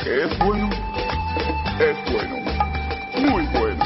Es bueno, es bueno, muy bueno.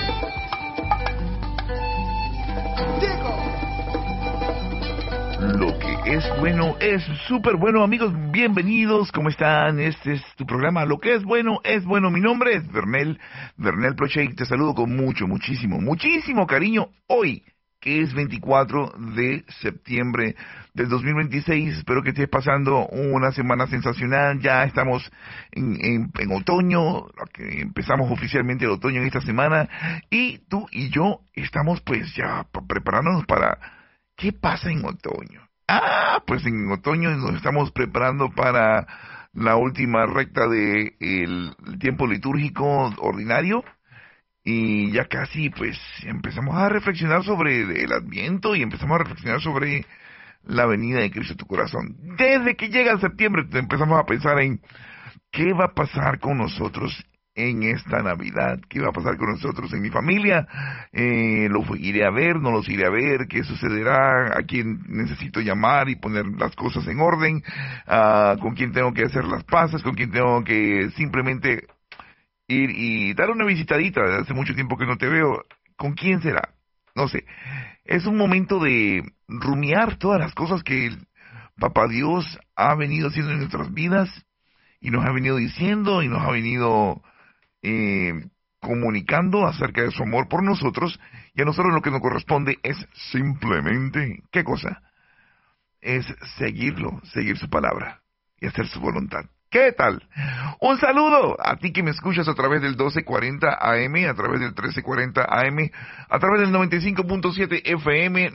Lo que es bueno es súper bueno, amigos. Bienvenidos, ¿cómo están? Este es tu programa, Lo que es bueno es bueno. Mi nombre es Bernel Ploche y te saludo con muchísimo cariño hoy, que es 24 de septiembre del 2026. Espero que estés pasando una semana sensacional. Ya estamos en otoño, que empezamos oficialmente el otoño en esta semana, y tú y yo estamos pues ya preparándonos para ¿qué pasa en otoño? Pues en otoño nos estamos preparando para la última recta de el tiempo litúrgico ordinario. Y ya casi, pues, empezamos a reflexionar sobre el Adviento y empezamos a reflexionar sobre la venida de Cristo a tu corazón. Desde que llega septiembre empezamos a pensar en qué va a pasar con nosotros en esta Navidad, qué va a pasar con nosotros en mi familia, los iré a ver, no los iré a ver, qué sucederá, a quién necesito llamar y poner las cosas en orden, con quién tengo que hacer las paces, con quién tengo que simplemente ir y dar una visitadita. Hace mucho tiempo que no te veo. ¿Con quién será? No sé. Es un momento de rumiar todas las cosas que el Papá Dios ha venido haciendo en nuestras vidas y nos ha venido diciendo y nos ha venido comunicando acerca de su amor por nosotros. Y a nosotros lo que nos corresponde es simplemente, ¿qué cosa? Es seguirlo, seguir su palabra y hacer su voluntad. ¿Qué tal? Un saludo a ti que me escuchas a través del 1240 AM, a través del 1340 AM, a través del 95.7 FM,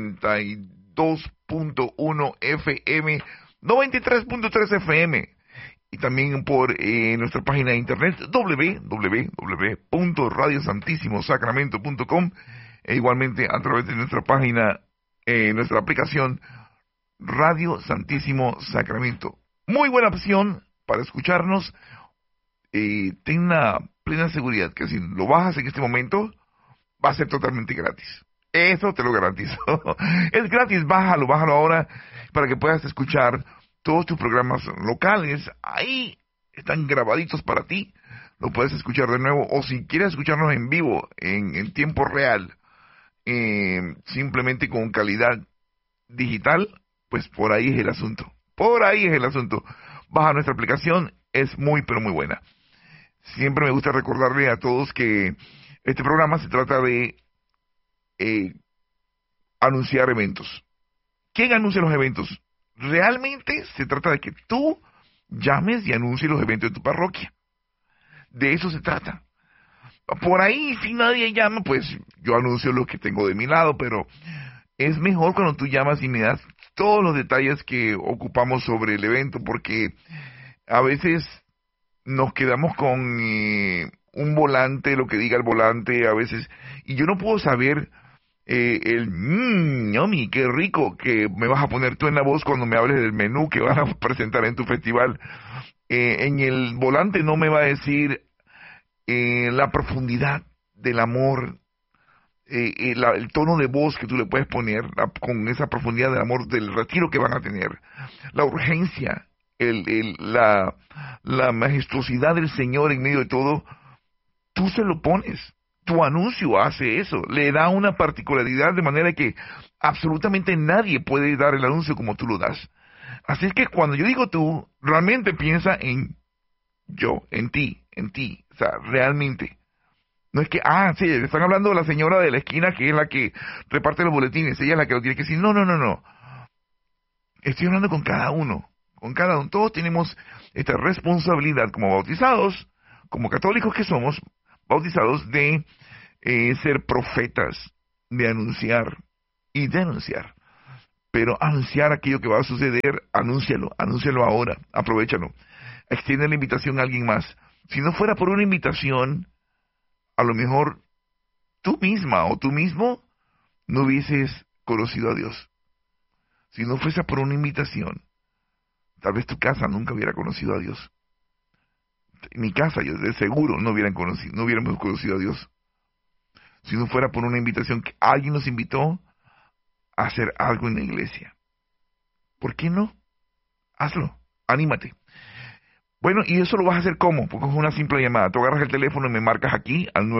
92.1 FM, 93.3 FM, y también por nuestra página de internet www.radiosantissimosacramento.com, e igualmente a través de nuestra página, nuestra aplicación Radio Santísimo Sacramento. Muy buena opción para escucharnos. Ten la plena seguridad que si lo bajas en este momento, va a ser totalmente gratis. Eso te lo garantizo. Es gratis, bájalo ahora para que puedas escuchar todos tus programas locales. Ahí están grabaditos para ti. Lo puedes escuchar de nuevo, o si quieres escucharnos en vivo, en tiempo real, simplemente con calidad digital, pues por ahí es el asunto. Baja nuestra aplicación, es muy pero muy buena. Siempre me gusta recordarle a todos que este programa se trata de anunciar eventos. ¿Quién anuncia los eventos? Realmente se trata de que tú llames y anuncies los eventos de tu parroquia. De eso se trata. Por ahí, si nadie llama, pues yo anuncio lo que tengo de mi lado, pero es mejor cuando tú llamas y me das todos los detalles que ocupamos sobre el evento, porque a veces nos quedamos con un volante, lo que diga el volante, a veces, y yo no puedo saber yummy, qué rico que me vas a poner tú en la voz cuando me hables del menú que vas a presentar en tu festival. En el volante no me va a decir la profundidad del amor, el tono de voz que tú le puedes poner con esa profundidad del amor del retiro que van a tener, la urgencia, la majestuosidad del Señor en medio de todo. Tú se lo pones. Tu anuncio hace eso, le da una particularidad de manera que absolutamente nadie puede dar el anuncio como tú lo das. Así es que cuando yo digo tú, realmente piensa en yo, en ti, o sea, realmente. No es que, sí, están hablando de la señora de la esquina que es la que reparte los boletines, ella es la que lo tiene que decir. No. Estoy hablando con cada uno. Todos tenemos esta responsabilidad como bautizados, como católicos que somos, bautizados de ser profetas, de anunciar y denunciar. Pero anunciar aquello que va a suceder, anúncialo ahora, aprovéchalo. Extiende la invitación a alguien más. Si no fuera por una invitación, a lo mejor tú misma o tú mismo no hubieses conocido a Dios. Si no fuese por una invitación, tal vez tu casa nunca hubiera conocido a Dios. En mi casa, yo de seguro no hubiéramos conocido a Dios. Si no fuera por una invitación que alguien nos invitó a hacer algo en la iglesia. ¿Por qué no? Hazlo, anímate. Bueno, y eso lo vas a hacer ¿cómo? Porque es una simple llamada. Tú agarras el teléfono y me marcas aquí al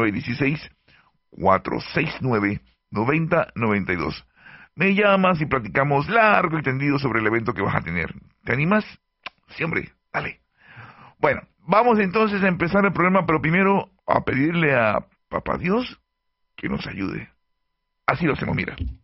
916-469-9092. Me llamas y platicamos largo y tendido sobre el evento que vas a tener. ¿Te animas? Sí, hombre, dale. Bueno, vamos entonces a empezar el programa, pero primero a pedirle a Papá Dios que nos ayude. Así lo hacemos, mira.